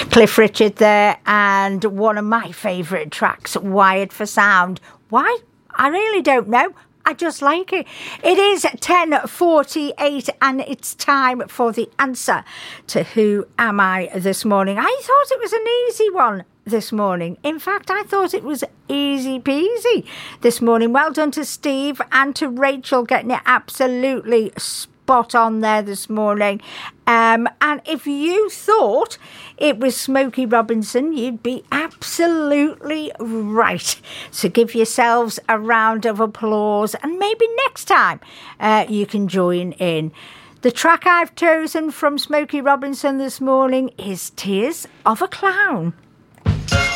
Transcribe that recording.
Cliff Richard there, and one of my favourite tracks, Wired for Sound. Why? I really don't know. I just like it. It is 10:48 and it's time for the answer to Who Am I this morning. I thought it was an easy one this morning. In fact, I thought it was easy peasy this morning. Well done to Steve and to Rachel getting it absolutely spot on there this morning. And if you thought it was Smokey Robinson, you'd be absolutely right. So give yourselves a round of applause, and maybe next time you can join in. The track I've chosen from Smokey Robinson this morning is Tears of a Clown.